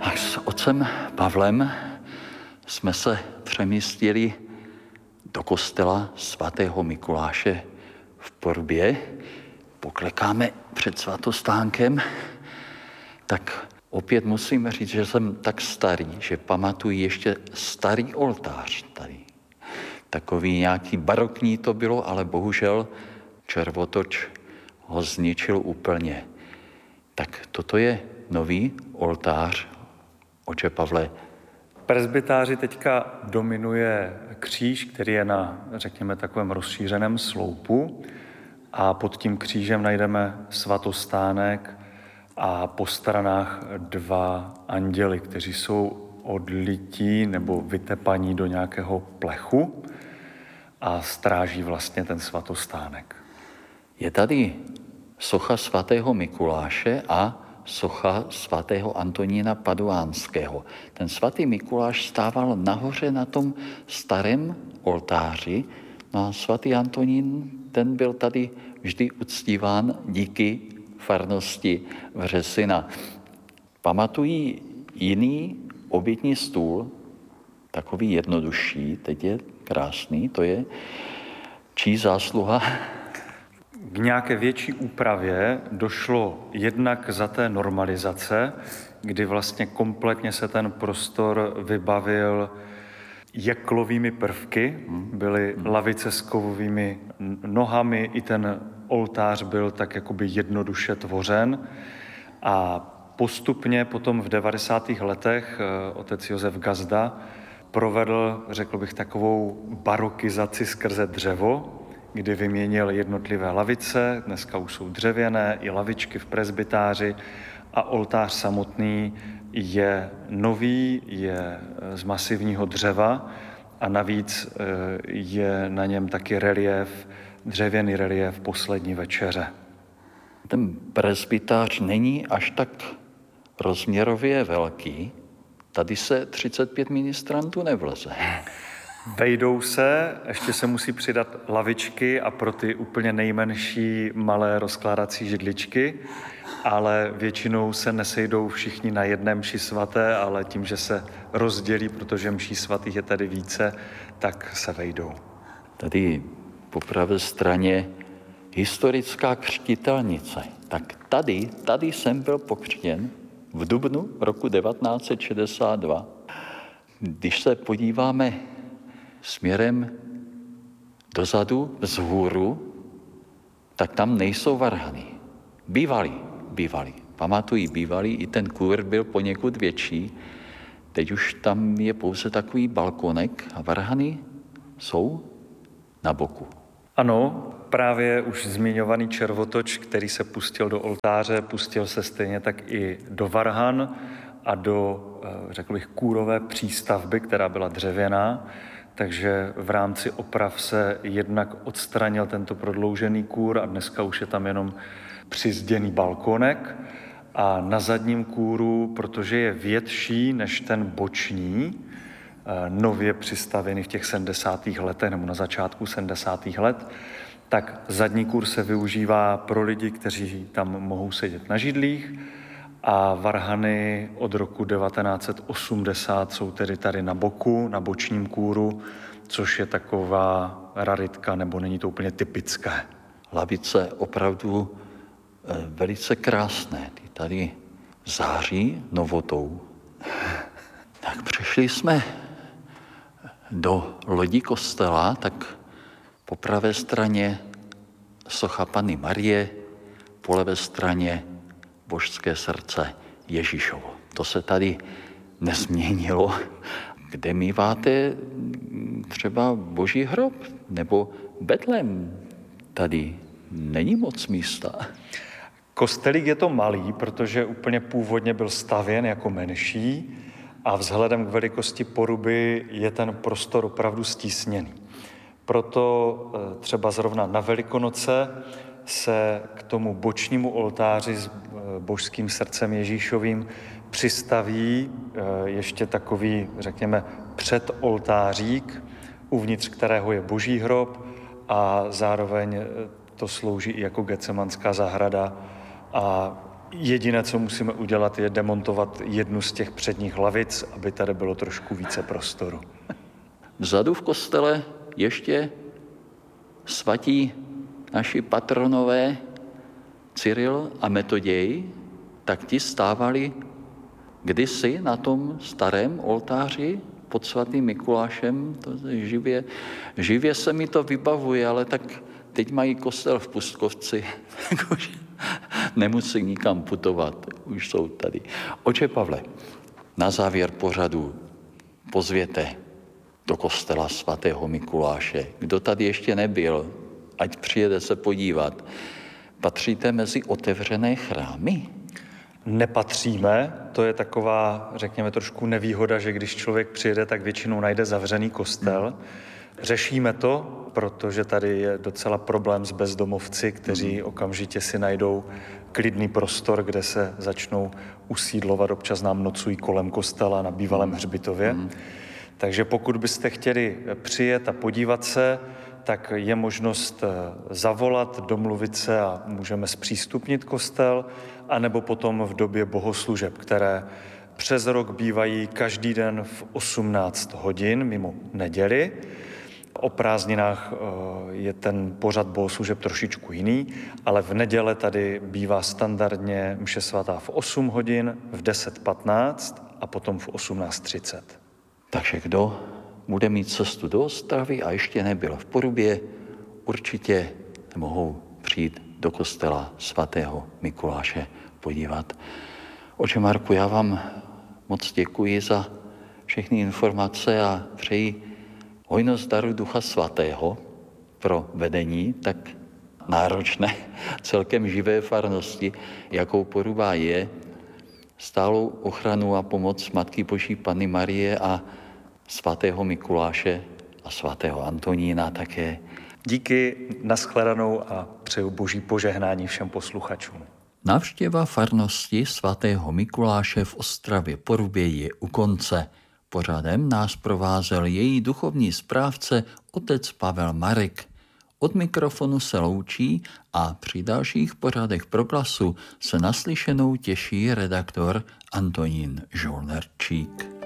A s otcem Pavlem jsme se přemístili do kostela svatého Mikuláše v Porubě. Poklekáme před svatostánkem, tak opět musím říct, že jsem tak starý, že pamatuji ještě starý oltář tady. Takový nějaký barokní to bylo, ale bohužel červotoč ho zničil úplně. Tak toto je nový oltář, oče Pavle. V presbytáři teďka dominuje kříž, který je na, řekněme, takovém rozšířeném sloupu a pod tím křížem najdeme svatostánek a po stranách 2 anděli, kteří jsou odlití nebo vytepaní do nějakého plechu a stráží vlastně ten svatostánek. Je tady socha svatého Mikuláše a socha svatého Antonína Paduánského. Ten svatý Mikuláš stával nahoře na tom starém oltáři, no a svatý Antonín, ten byl tady vždy uctíván díky farnosti Vřesina. Pamatují jiný obětní stůl, takový jednodušší, teď je krásný, to je čí zásluha? K nějaké větší úpravě došlo jednak za té normalizace, kdy vlastně kompletně se ten prostor vybavil jeklovými prvky, byly lavice s kovovými nohami, i ten oltář byl tak jakoby jednoduše tvořen a postupně potom v 90. letech otec Josef Gazda provedl, řekl bych, takovou barokizaci skrze dřevo, kdy vyměnil jednotlivé lavice, dneska už jsou dřevěné, i lavičky v presbytáři a oltář samotný je nový, je z masivního dřeva a navíc je na něm taky relief, dřevěný relief Poslední večeře. Ten presbytář není až tak rozměrově velký, tady se 35 ministrantů nevleze. Vejdou se, ještě se musí přidat lavičky a pro ty úplně nejmenší malé rozkládací židličky, ale většinou se nesejdou všichni na jedné mši svaté, ale tím, že se rozdělí, protože mší svatých je tady více, tak se vejdou. Tady po pravé straně historická křtitelnice. Tak tady jsem byl pokřtěn v dubnu roku 1962. Když se podíváme směrem dozadu, vzhůru, tak tam nejsou varhany. Bývaly. Pamatuji, bývalý, i ten kůr byl poněkud větší. Teď už tam je pouze takový balkonek a varhany jsou na boku. Ano, právě už zmiňovaný červotoč, který se pustil do oltáře, pustil se stejně tak i do varhan a do, řekl bych, kůrové přístavby, která byla dřevěná. Takže v rámci oprav se jednak odstranil tento prodloužený kůr a dneska už je tam jenom přizděný balkonek. A na zadním kůru, protože je větší než ten boční, nově přistavený v těch 70. letech nebo na začátku 70. let, tak zadní kůr se využívá pro lidi, kteří tam mohou sedět na židlích a varhany od roku 1980 jsou tedy tady na boku, na bočním kůru, což je taková raritka, nebo není to úplně typické. Lavice opravdu velice krásné. Ty tady září novotou. Tak přešli jsme do lodi kostela, tak po pravé straně socha Panny Marie, po levé straně Božské srdce Ježíšovo. To se tady nezměnilo. Kde míváte třeba Boží hrob nebo Betlém? Tady není moc místa. Kostelík je to malý, protože úplně původně byl stavěn jako menší a vzhledem k velikosti Poruby je ten prostor opravdu stísněný. Proto třeba zrovna na Velikonoce se k tomu bočnímu oltáři s Božským srdcem Ježíšovým přistaví ještě takový, řekněme, předoltářík, uvnitř kterého je Boží hrob a zároveň to slouží i jako Getsemanská zahrada a Jediné, co musíme udělat, je demontovat jednu z těch předních lavic, aby tady bylo trošku více prostoru. Vzadu v kostele ještě svatí naši patronové Cyril a Metoděj, tak ti stávali kdysi na tom starém oltáři pod svatým Mikulášem. To živě se mi to vybavuje, ale tak teď mají kostel v Pustkovci, nemusí nikam putovat, už jsou tady. Oče Pavle, na závěr pořadu pozvěte do kostela svatého Mikuláše. Kdo tady ještě nebyl, ať přijede se podívat. Patříte mezi otevřené chrámy? Nepatříme, to je taková, řekněme, trošku nevýhoda, že když člověk přijede, tak většinou najde zavřený kostel. Řešíme to, protože tady je docela problém s bezdomovci, kteří okamžitě si najdou klidný prostor, kde se začnou usídlovat. Občas nám nocují kolem kostela na bývalém hřbitově. Takže pokud byste chtěli přijet a podívat se, tak je možnost zavolat, domluvit se a můžeme zpřístupnit kostel, anebo potom v době bohoslužeb, které přes rok bývají každý den v 18 hodin mimo neděli. O prázdninách je ten pořad bohoslužeb trošičku jiný, ale v neděle tady bývá standardně mše svatá v 8 hodin, v 10:15 a potom v 18:30. Takže kdo bude mít cestu do Ostravy a ještě nebyl v Porubě, určitě mohou přijít do kostela svatého Mikuláše podívat. Oče Marku, já vám moc děkuji za všechny informace a přeji hojnost daru Ducha Svatého pro vedení tak náročné, celkem živé farnosti, jakou Poruba je, stálou ochranu a pomoc Matky Boží Panny Marie a svatého Mikuláše a svatého Antonína také. Díky, nashledanou a přeju Boží požehnání všem posluchačům. Návštěva farnosti svatého Mikuláše v Ostravě Porubě je u konce. Pořadem nás provázel její duchovní správce otec Pavel Marek. Od mikrofonu se loučí a při dalších pořadech Proglasu se naslyšenou těší redaktor Antonín Žolnerčík.